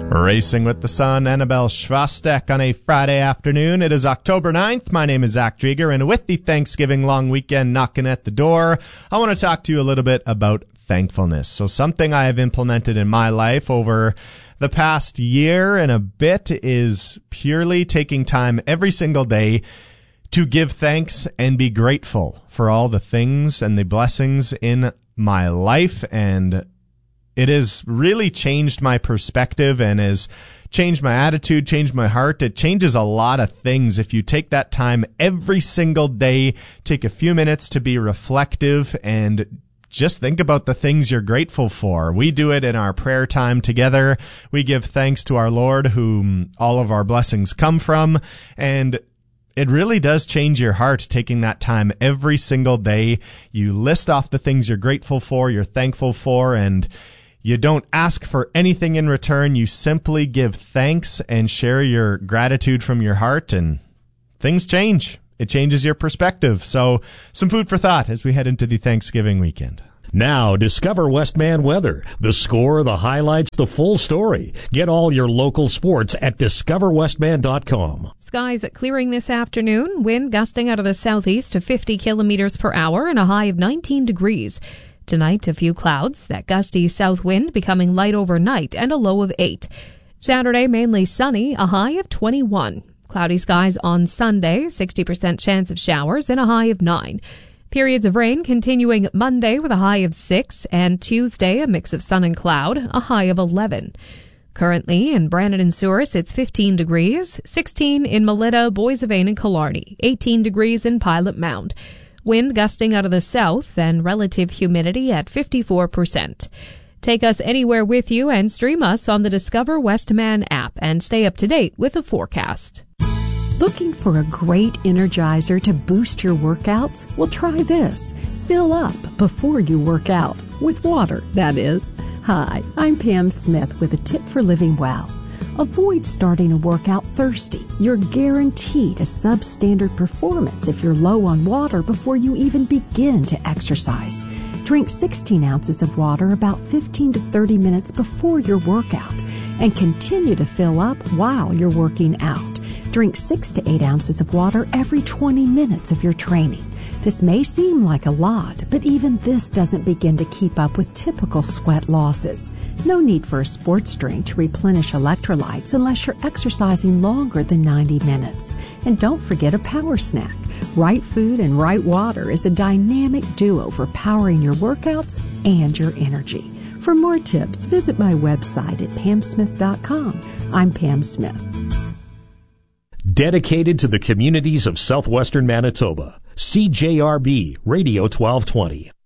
Racing with the Sun, Annabelle Schwastek on a Friday afternoon. It is October 9th. My name is Zach Drieger, and with the Thanksgiving long weekend knocking at the door, I want to talk to you a little bit about thankfulness. So something I have implemented in my life over the past year and a bit is purely taking time every single day to give thanks and be grateful for all the things and the blessings in my life. And it has really changed my perspective and has changed my attitude, changed my heart. It changes a lot of things if you take that time every single day, take a few minutes to be reflective and just think about the things you're grateful for. We do it in our prayer time together. We give thanks to our Lord, whom all of our blessings come from, and it really does change your heart taking that time every single day. You list off the things you're grateful for, you're thankful for, and you don't ask for anything in return. You simply give thanks and share your gratitude from your heart, and things change. It changes your perspective. So some food for thought as we head into the Thanksgiving weekend. Now, discover Westman weather. The score, the highlights, the full story. Get all your local sports at discoverwestman.com. Skies clearing this afternoon. Wind gusting out of the southeast to 50 kilometers per hour and a high of 19 degrees. Tonight, a few clouds, that gusty south wind becoming light overnight and a low of 8. Saturday, mainly sunny, a high of 21. Cloudy skies on Sunday, 60% chance of showers and a high of 9. Periods of rain continuing Monday with a high of 6, and Tuesday, a mix of sun and cloud, a high of 11. Currently, in Brandon and Souris, it's 15 degrees, 16 in Melita, Boissevain, and Killarney, 18 degrees in Pilot Mound. Wind gusting out of the south and relative humidity at 54%. Take us anywhere with you and stream us on the Discover Westman app and stay up to date with the forecast. Looking for a great energizer to boost your workouts? Well, try this. Fill up before you work out. With water, that is. Hi, I'm Pam Smith with a tip for living well. Avoid starting a workout thirsty. You're guaranteed a substandard performance if you're low on water before you even begin to exercise. Drink 16 ounces of water about 15 to 30 minutes before your workout and continue to fill up while you're working out. Drink 6 to 8 ounces of water every 20 minutes of your training. This may seem like a lot, but even this doesn't begin to keep up with typical sweat losses. No need for a sports drink to replenish electrolytes unless you're exercising longer than 90 minutes. And don't forget a power snack. Right food and right water is a dynamic duo for powering your workouts and your energy. For more tips, visit my website at pamsmith.com. I'm Pam Smith. Dedicated to the communities of southwestern Manitoba. CJRB Radio 1220.